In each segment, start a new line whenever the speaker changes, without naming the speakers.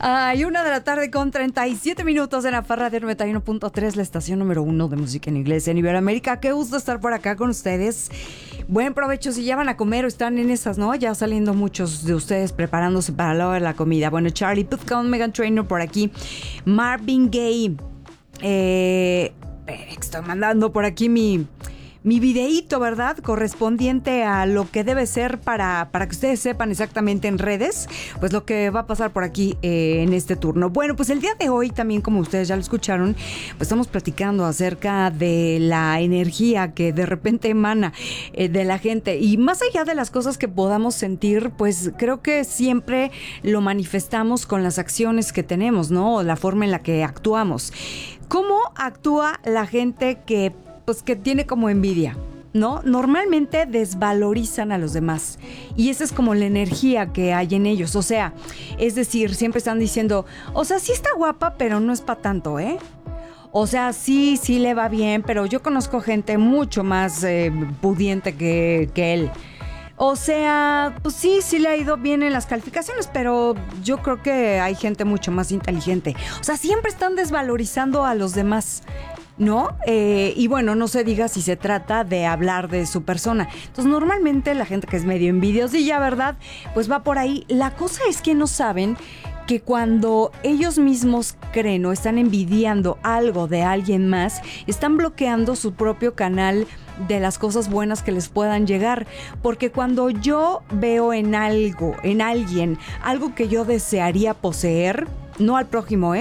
Ay, 1:37 en la Farra de 91.3, la estación número 1 de música en inglés en Iberoamérica. Qué gusto estar por acá con ustedes. Buen provecho si ya van a comer o están en esas, ¿no? Ya saliendo muchos de ustedes preparándose para la hora de la comida. Bueno, Charlie Puth con Meghan Trainor por aquí. Marvin Gaye. Estoy mandando por aquí mi videíto, ¿verdad? Correspondiente a lo que debe ser para que ustedes sepan exactamente en redes, pues lo que va a pasar por aquí en este turno. Bueno, pues el día de hoy también, como ustedes ya lo escucharon, pues estamos platicando acerca de la energía que de repente emana de la gente. Y más allá de las cosas que podamos sentir, pues creo que siempre lo manifestamos con las acciones que tenemos, ¿no? O la forma en la que actuamos. ¿Cómo actúa la gente que tiene como envidia, ¿no? Normalmente desvalorizan a los demás y esa es como la energía que hay en ellos. O sea, es decir, siempre están diciendo, o sea, sí está guapa, pero no es para tanto, ¿eh? O sea, sí le va bien, pero yo conozco gente mucho más pudiente que él. O sea, pues sí le ha ido bien en las calificaciones, pero yo creo que hay gente mucho más inteligente. O sea, siempre están desvalorizando a los demás, ¿no? Y bueno, no se diga si se trata de hablar de su persona. Entonces, normalmente la gente que es medio envidiosilla, ¿verdad? Pues va por ahí. La cosa es que no saben que cuando ellos mismos creen o están envidiando algo de alguien más, están bloqueando su propio canal de las cosas buenas que les puedan llegar. Porque cuando yo veo en alguien, algo que yo desearía poseer, no al prójimo,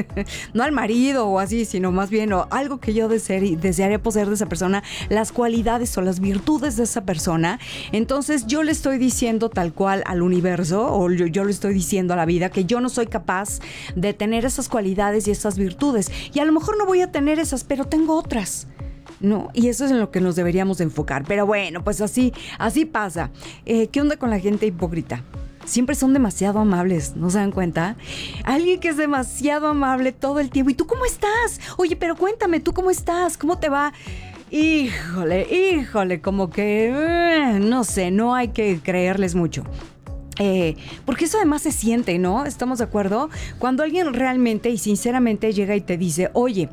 no al marido o así, sino más bien algo que yo desearía poseer de esa persona, las cualidades o las virtudes de esa persona, entonces yo le estoy diciendo tal cual al universo, o yo le estoy diciendo a la vida que yo no soy capaz de tener esas cualidades y esas virtudes, y a lo mejor no voy a tener esas, pero tengo otras, ¿no? Y eso es en lo que nos deberíamos enfocar. Pero bueno, pues así pasa. ¿Qué onda con la gente hipócrita? Siempre son demasiado amables, ¿no se dan cuenta? Alguien que es demasiado amable todo el tiempo. ¿Y tú cómo estás? Oye, pero cuéntame, ¿tú cómo estás? ¿Cómo te va? Híjole, como que, no sé, no hay que creerles mucho. Porque eso además se siente, ¿no? ¿Estamos de acuerdo? Cuando alguien realmente y sinceramente llega y te dice, oye,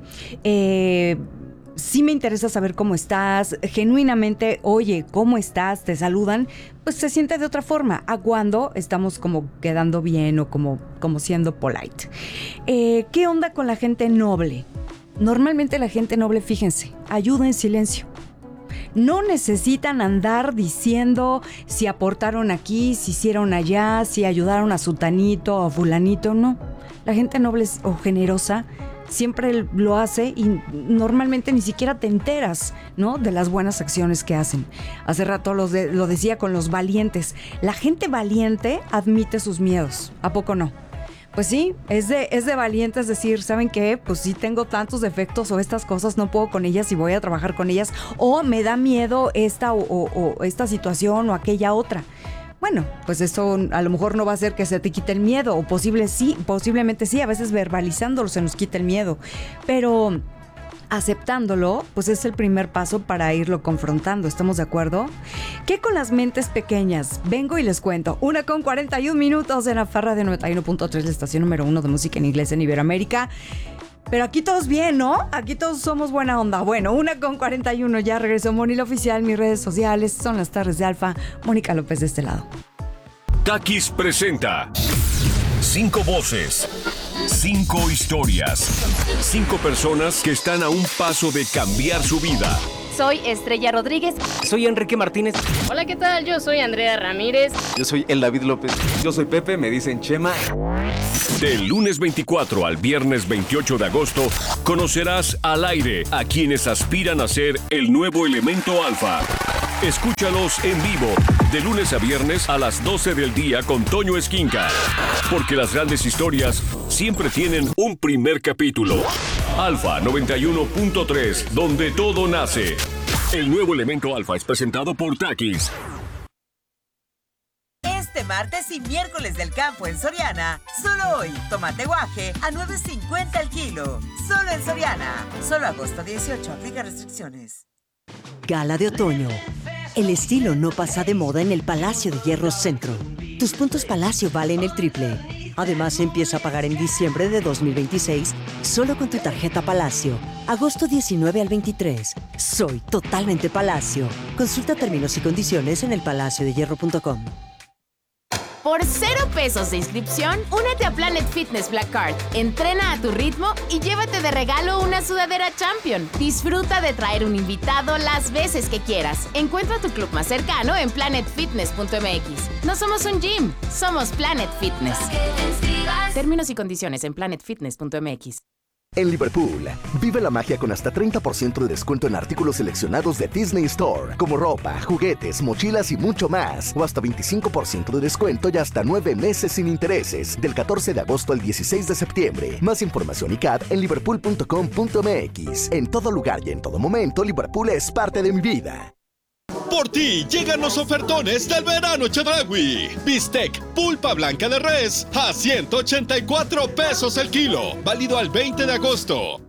sí me interesa saber cómo estás, genuinamente, oye, ¿cómo estás? Te saludan, pues se siente de otra forma a cuando estamos como quedando bien o como siendo polite. ¿Qué onda con la gente noble? Normalmente la gente noble, fíjense, ayuda en silencio. No necesitan andar diciendo si aportaron aquí, si hicieron allá, si ayudaron a sutanito o fulanito, no. La gente noble o generosa siempre lo hace y normalmente ni siquiera te enteras, ¿no? De las buenas acciones que hacen. Hace rato lo decía con los valientes. La gente valiente admite sus miedos. ¿A poco no? Pues sí, es de valientes decir, ¿saben qué? Pues sí tengo tantos defectos o estas cosas, no puedo con ellas y voy a trabajar con ellas. O me da miedo esta o esta situación o aquella otra. Bueno, pues eso a lo mejor no va a hacer que se te quite el miedo, o posiblemente sí, a veces verbalizándolo se nos quita el miedo, pero aceptándolo, pues es el primer paso para irlo confrontando, ¿estamos de acuerdo? ¿Qué con las mentes pequeñas? Vengo y les cuento. 1:41 en la Farra de 91.3, la estación número 1 de música en inglés en Iberoamérica. Pero aquí todos bien, ¿no? Aquí todos somos buena onda. Bueno, 1:41, ya regresó Moni Oficial, mis redes sociales, son las tardes de Alfa. Mónica López de este lado.
Takis presenta 5 voces, 5 historias, 5 personas que están a un paso de cambiar su vida.
Soy Estrella Rodríguez.
Soy Enrique Martínez.
Hola, ¿qué tal? Yo soy Andrea Ramírez.
Yo soy El David López.
Yo soy Pepe, me dicen Chema.
Del lunes 24 al viernes 28 de agosto, conocerás al aire a quienes aspiran a ser el nuevo elemento alfa. Escúchalos en vivo, de lunes a viernes a las 12 del día con Toño Esquinca. Porque las grandes historias siempre tienen un primer capítulo. Alfa 91.3, donde todo nace. El nuevo elemento alfa es presentado por Takis.
Este martes y miércoles del campo en Soriana, solo hoy, tomate guaje a $9.50 el kilo. Solo en Soriana. Solo agosto 18, aplica restricciones.
Gala de otoño. El estilo no pasa de moda en el Palacio de Hierro Centro. Tus puntos Palacio valen el triple. Además, empieza a pagar en diciembre de 2026 solo con tu tarjeta Palacio. Agosto 19 al 23. Soy totalmente Palacio. Consulta términos y condiciones en elpalaciodehierro.com.
Por 0 pesos de inscripción, únete a Planet Fitness Black Card. Entrena a tu ritmo y llévate de regalo una sudadera Champion. Disfruta de traer un invitado las veces que quieras. Encuentra tu club más cercano en planetfitness.mx. No somos un gym, somos Planet Fitness. Términos y condiciones en planetfitness.mx.
En Liverpool, vive la magia con hasta 30% de descuento en artículos seleccionados de Disney Store, como ropa, juguetes, mochilas y mucho más, o hasta 25% de descuento y hasta 9 meses sin intereses, del 14 de agosto al 16 de septiembre. Más información y CAD en liverpool.com.mx. En todo lugar y en todo momento, Liverpool es parte de mi vida.
Por ti llegan los ofertones del verano Chedraui. Bistec pulpa blanca de res a 184 pesos el kilo. Válido al 20 de agosto.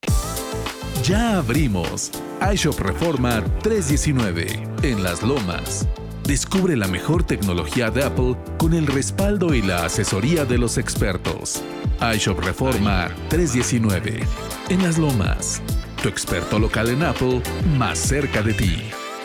Ya abrimos. iShop Reforma 319 en Las Lomas. Descubre la mejor tecnología de Apple con el respaldo y la asesoría de los expertos. iShop Reforma 319 en Las Lomas. Tu experto local en Apple más cerca de ti.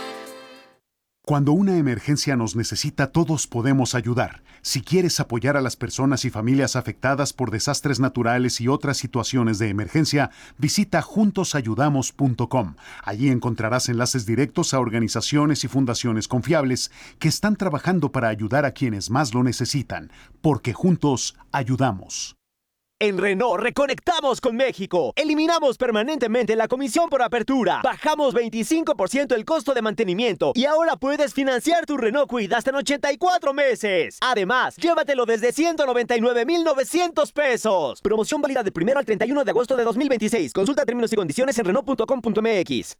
Cuando una emergencia nos necesita, todos podemos ayudar. Si quieres apoyar a las personas y familias afectadas por desastres naturales y otras situaciones de emergencia, visita juntosayudamos.com. Allí encontrarás enlaces directos a organizaciones y fundaciones confiables que están trabajando para ayudar a quienes más lo necesitan, porque juntos ayudamos.
En Renault reconectamos con México. Eliminamos permanentemente la comisión por apertura. Bajamos 25% el costo de mantenimiento y ahora puedes financiar tu Renault Kwid hasta en 84 meses. Además, llévatelo desde 199,900 pesos. Promoción válida del 1 al 31 de agosto de 2026. Consulta términos y condiciones en Renault.com.mx.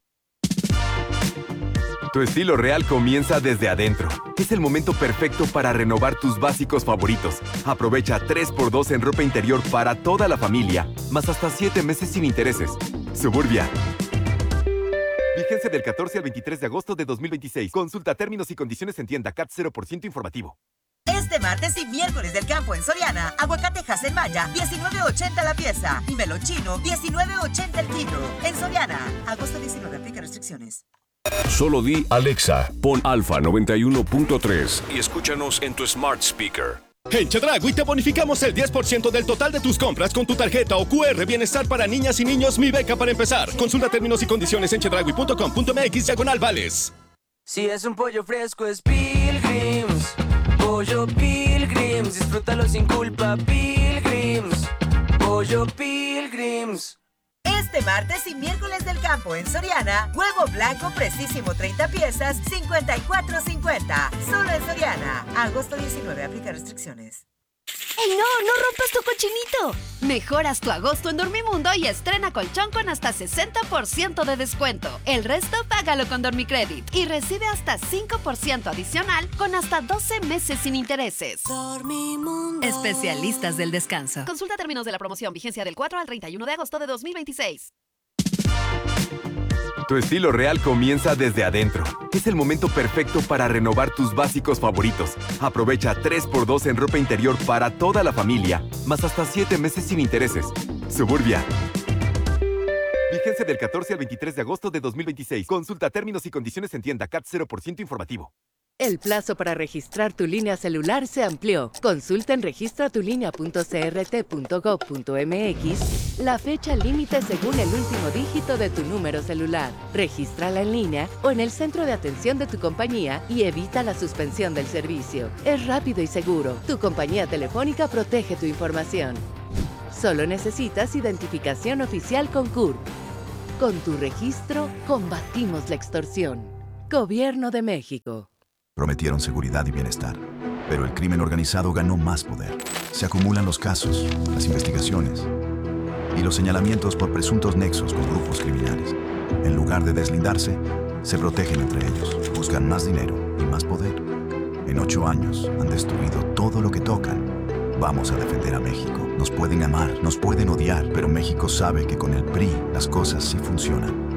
Tu estilo real comienza desde adentro. Es el momento perfecto para renovar tus básicos favoritos. Aprovecha 3x2 en ropa interior para toda la familia, más hasta 7 meses sin intereses. Suburbia. Vigencia del 14 al 23 de agosto de 2026. Consulta términos y condiciones en tienda CAT 0% informativo.
Este martes y miércoles del campo en Soriana, aguacatejas en Maya, 19.80 la pieza. Y melón chino, 19.80 el kilo. En Soriana, agosto 19, aplica restricciones.
Solo di Alexa, pon Alfa 91.3 y escúchanos en tu smart speaker.
En Chedraui te bonificamos el 10% del total de tus compras con tu tarjeta o QR Bienestar para niñas y niños Mi Beca para empezar. Consulta términos y condiciones en chedraui.com.mx/vales.
Si es un pollo fresco es Pilgrims. Pollo Pilgrims, disfrútalo sin culpa. Pilgrims. Pollo Pilgrims.
Este martes y miércoles del campo en Soriana, huevo blanco precisísimo 30 piezas, 54.50. Solo en Soriana. Agosto 19, aplica restricciones.
¡Ey, no! ¡No rompas tu cochinito! Mejoras tu agosto en Dormimundo y estrena colchón con hasta 60% de descuento. El resto págalo con Dormicredit y recibe hasta 5% adicional con hasta 12 meses sin intereses. Dormimundo. Especialistas del descanso. Consulta términos de la promoción. Vigencia del 4 al 31 de agosto de 2026.
Tu estilo real comienza desde adentro. Es el momento perfecto para renovar tus básicos favoritos. Aprovecha 3x2 en ropa interior para toda la familia, más hasta 7 meses sin intereses. Suburbia. Vigencia del 14 al 23 de agosto de 2026. Consulta términos y condiciones en tienda CAT 0% informativo.
El plazo para registrar tu línea celular se amplió. Consulta en registratulinea.crt.gov.mx la fecha límite según el último dígito de tu número celular. Regístrala en línea o en el centro de atención de tu compañía y evita la suspensión del servicio. Es rápido y seguro. Tu compañía telefónica protege tu información. Solo necesitas identificación oficial con CURP. Con tu registro, combatimos la extorsión. Gobierno de México.
Prometieron seguridad y bienestar, pero el crimen organizado ganó más poder. Se acumulan los casos, las investigaciones y los señalamientos por presuntos nexos con grupos criminales. En lugar de deslindarse, se protegen entre ellos, buscan más dinero y más poder. En 8 años han destruido todo lo que tocan. Vamos a defender a México. Nos pueden amar, nos pueden odiar, pero México sabe que con el PRI las cosas sí funcionan.